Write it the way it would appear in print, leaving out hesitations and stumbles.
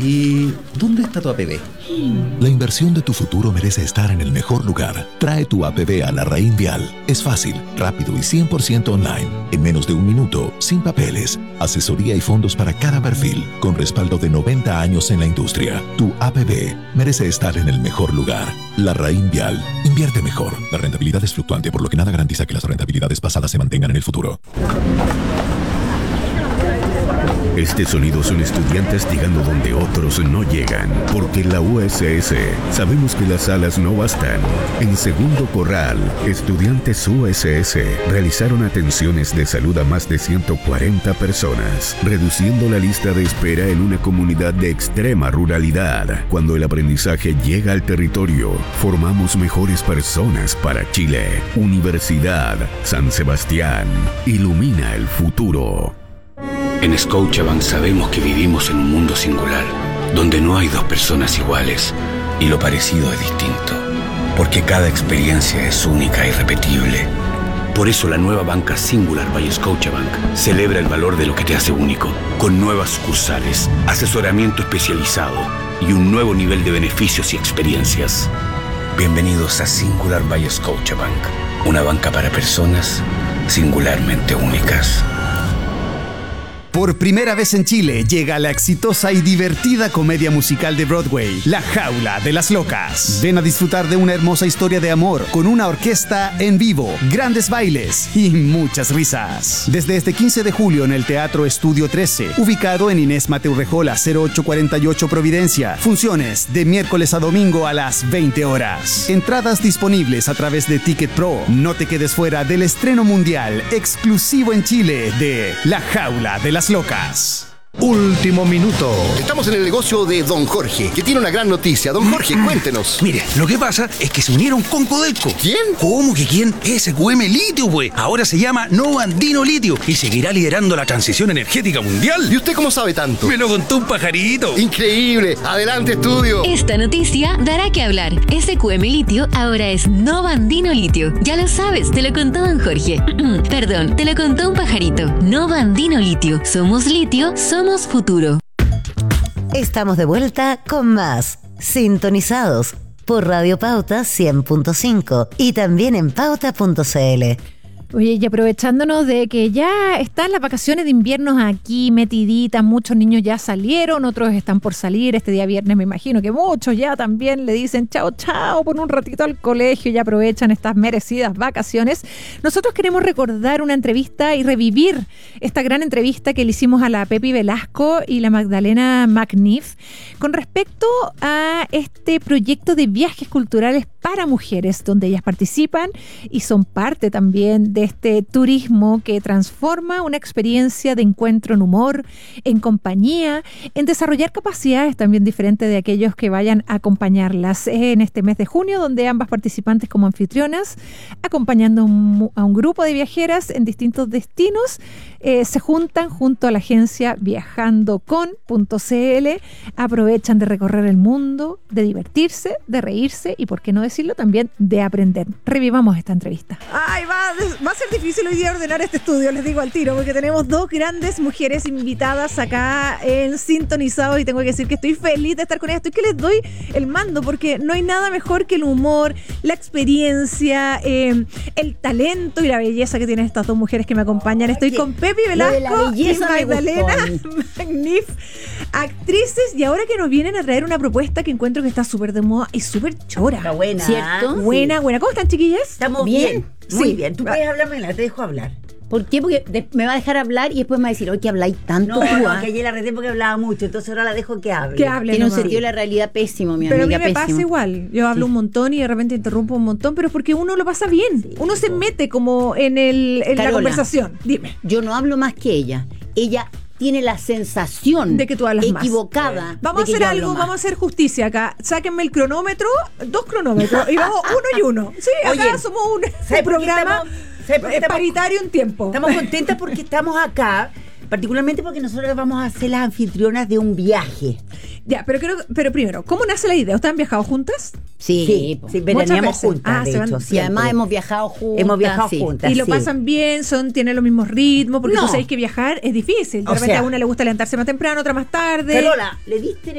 ¿Y dónde está tu APB? La inversión de tu futuro merece estar en el mejor lugar. Trae tu APB a Larraín Vial. Es fácil, rápido y 100% online. En menos de un minuto, sin papeles. Asesoría y fondos para cada perfil, con respaldo de 90 años en la industria. Tu APB merece estar en el mejor lugar. Larraín Vial. Invierte mejor. La rentabilidad es fluctuante, por lo que nada garantiza que las rentabilidades pasadas se mantengan en el futuro. Este sonido son estudiantes llegando donde otros no llegan, porque en la USS sabemos que las alas no bastan. En Segundo Corral, estudiantes USS realizaron atenciones de salud a más de 140 personas, reduciendo la lista de espera en una comunidad de extrema ruralidad. Cuando el aprendizaje llega al territorio, formamos mejores personas para Chile. Universidad San Sebastián, ilumina el futuro. En Scotiabank sabemos que vivimos en un mundo singular, donde no hay dos personas iguales y lo parecido es distinto, porque cada experiencia es única e irrepetible. Por eso la nueva banca Singular by Scotiabank celebra el valor de lo que te hace único, con nuevas sucursales, asesoramiento especializado y un nuevo nivel de beneficios y experiencias. Bienvenidos a Singular by Scotiabank, una banca para personas singularmente únicas. Por primera vez en Chile llega la exitosa y divertida comedia musical de Broadway, La Jaula de las Locas. Ven a disfrutar de una hermosa historia de amor con una orquesta en vivo, grandes bailes y muchas risas. Desde este 15 de julio en el Teatro Estudio 13, ubicado en Inés Mateu Rejola 0848 Providencia. Funciones de miércoles a domingo a las 20 horas. Entradas disponibles a través de Ticket Pro. No te quedes fuera del estreno mundial exclusivo en Chile de La Jaula de las Locas. Último minuto. Estamos en el negocio de Don Jorge, que tiene una gran noticia. Don Jorge, cuéntenos. Mire, lo que pasa es que se unieron con Codelco. ¿Quién? ¿Cómo que quién? SQM Litio, güey. Ahora se llama Nova Andino Litio y seguirá liderando la transición energética mundial. ¿Y usted cómo sabe tanto? Me lo contó un pajarito. Increíble. Adelante, estudio. Esta noticia dará que hablar. SQM Litio ahora es Nova Andino Litio. Ya lo sabes, te lo contó Don Jorge. Perdón, te lo contó un pajarito. Nova Andino Litio. Somos litio, somos futuro. Estamos de vuelta con más Sintonizados por Radio Pauta 100.5 y también en pauta.cl. Oye, y aprovechándonos de que ya están las vacaciones de invierno aquí metiditas, muchos niños ya salieron, otros están por salir este día viernes, me imagino que muchos ya también le dicen chao, chao por un ratito al colegio y aprovechan estas merecidas vacaciones. Nosotros queremos recordar una entrevista y revivir esta gran entrevista que le hicimos a la Pepi Velasco y la Magdalena McNiff con respecto a este proyecto de viajes culturales para mujeres, donde ellas participan y son parte también de este turismo que transforma una experiencia de encuentro en humor, en compañía, en desarrollar capacidades también diferentes de aquellos que vayan a acompañarlas en este mes de junio, donde ambas participantes como anfitrionas, acompañando a un grupo de viajeras en distintos destinos, se juntan junto a la agencia viajandocon.cl, aprovechan de recorrer el mundo, de divertirse, de reírse y, por qué no decirlo, también de aprender. Revivamos esta entrevista. Ay, va a ser difícil hoy día ordenar este estudio, les digo al tiro, porque tenemos dos grandes mujeres invitadas acá en Sintonizados y tengo que decir que estoy feliz de estar con ellas. Estoy que les doy el mando porque no hay nada mejor que el humor, la experiencia, el talento y la belleza que tienen estas dos mujeres que me acompañan. Estoy con Pepi Velasco y Magdalena McNiff, actrices, y ahora que nos vienen a traer una propuesta que encuentro que está súper de moda y súper chora. Está buena, ¿cierto? Buena. ¿Cómo están, chiquillas? Estamos bien. Muy bien. Tú puedes hablar, te dejo hablar. ¿Por qué? Porque me va a dejar hablar y después me va a decir, oye, que habláis tanto. No, que ayer la reté porque hablaba mucho, entonces ahora la dejo que hable. Que hable. Tiene un sentido de la realidad pésimo, mi pero amiga. Pero a mí me pésimo. pasa igual. Yo hablo un montón y de repente interrumpo un montón, pero es porque uno lo pasa bien. Uno se mete como en la conversación. Dime. Yo no hablo más que ella. Ella tiene la sensación de que tú hablas equivocada. Más. Vamos a hacer algo, vamos a hacer justicia acá. Sáquenme el cronómetro, 2 cronómetros, y vamos 1 y 1. Sí, acá oye, somos un programa paritario en tiempo. Estamos contentas porque estamos acá, particularmente porque nosotros vamos a ser las anfitrionas de un viaje. Ya, pero primero, ¿cómo nace la idea? ¿Ustedes han viajado juntas? Sí, veraneamos juntas, de hecho. Y además hemos viajado juntas. Y lo pasan bien, tienen los mismos ritmos, porque tú sabéis que viajar es difícil. De repente a una le gusta levantarse más temprano, otra más tarde. Carola, ¿le diste